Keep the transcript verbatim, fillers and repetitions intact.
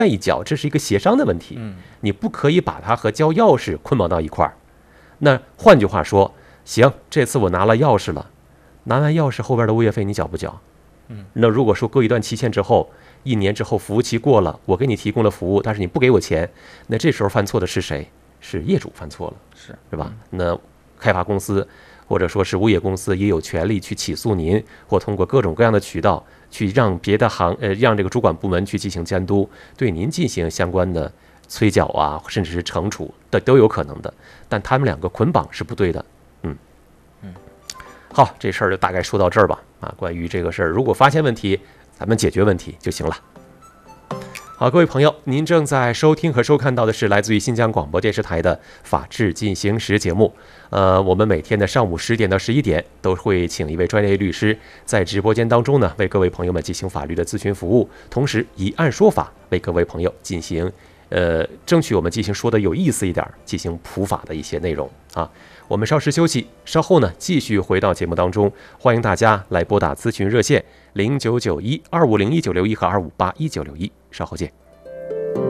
一交，这是一个协商的问题，你不可以把它和交钥匙捆绑到一块儿。那换句话说，行，这次我拿了钥匙了，拿完钥匙后边的物业费你缴不缴？那如果说过一段期限之后，一年之后服务期过了，我给你提供了服务，但是你不给我钱，那这时候犯错的是谁？是业主犯错了， 是是吧？那开发公司或者说是物业公司也有权利去起诉您，或通过各种各样的渠道去让别的行呃让这个主管部门去进行监督，对您进行相关的催缴啊，甚至是惩处的都有可能的。但他们两个捆绑是不对的。嗯嗯， 好，这事儿就大概说到这儿吧。啊，关于这个事儿，如果发现问题，咱们解决问题就行了。好，各位朋友，您正在收听和收看到的是来自于新疆广播电视台的《法治进行时》节目。呃，我们每天的上午十点到十一点都会请一位专业律师在直播间当中呢，为各位朋友们进行法律的咨询服务，同时以案说法，为各位朋友进行呃，争取我们进行说的有意思一点，进行普法的一些内容啊。我们稍事休息，稍后呢继续回到节目当中，欢迎大家来拨打咨询热线零九九一二五零一九六一和二五八一九六一，稍后见。